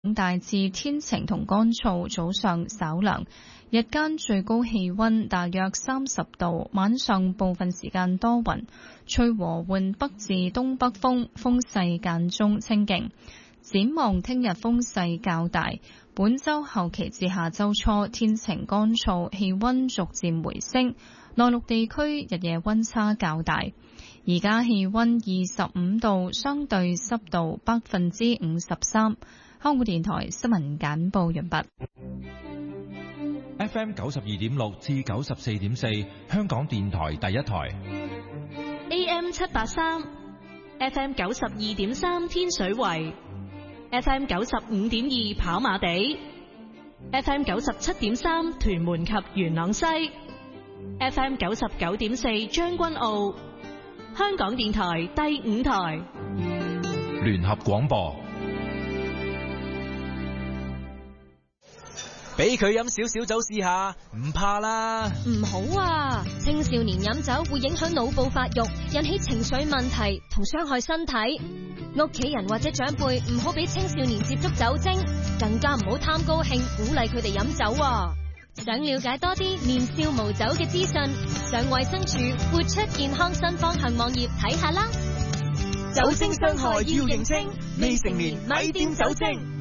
大致天晴同乾燥，早上稍涼，日間最高氣溫大約30度，晚上部分時間多雲，吹和緩北至東北風，風勢間中清勁。展望聽日風勢較大，本週後期至下週初天晴乾燥，氣溫逐漸回升，內陸地區日夜溫差較大。而家氣溫25度，相對濕度53%。香港電台新聞簡報完畢。 FM 92.6至94.4，香港電台第一台。 AM 783 ，FM 92.3天水圍，FM 95.2跑馬地，FM 97.3屯門及元朗西，FM 99.4將軍澳。香港電台第5台聯合廣播。 俾佢飲少少酒試下，唔怕啦。 唔好啊，青少年飲酒會影響腦部發育，引起情緒問題同傷害身體。屋企人或者長輩唔好俾青少年接觸酒精，更加唔好貪高興鼓勵佢哋飲酒啊。想了解多啲年少無酒嘅資訊，上衛生署活出健康新方向網頁睇下啦。 酒精傷害要認清，未成年咪掂酒精。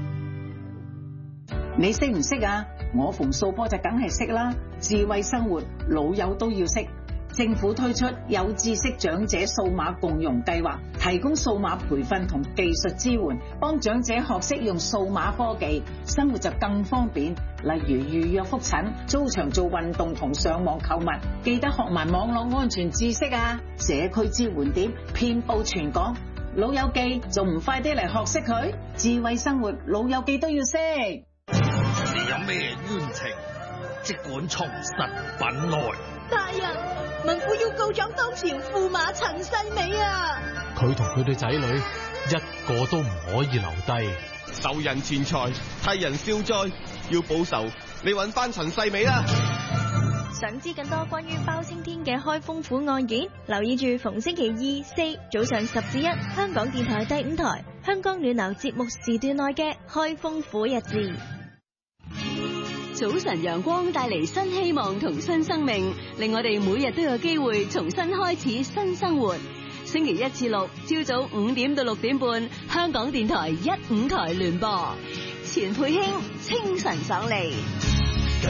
你識唔識啊？我馮素波就梗係識啦。智慧生活老友都要識。政府推出有知識長者數碼共融計劃，提供數碼培訓同技術支援，幫長者學識用數碼科技，生活就更方便。例如預約覆診、租場做運動同上網購物，記得學埋網絡安全知識啊！社區支援點遍佈全港，老友記仲唔快啲嚟學識佢？智慧生活老友記都要識。 你有咩冤情？即管從實品來。 大人，民婦要告狀當朝駙馬陳世美啊！ 佢同佢對仔女一個都唔可以留低。 受人錢財，替人消災，要報仇，你揾翻陳世美啦！ 想知更多關於包青天嘅開封府案件，留意住逢星期2、4早上10至1，香港電台第5台香港暖流節目時段內嘅開封府日誌。 早晨陽光帶嚟新希望同新生命，令我哋每日都有機會重新開始新生活。星期1至6朝早5點到6點半，香港電台1、5台聯播，錢佩卿清晨上嚟。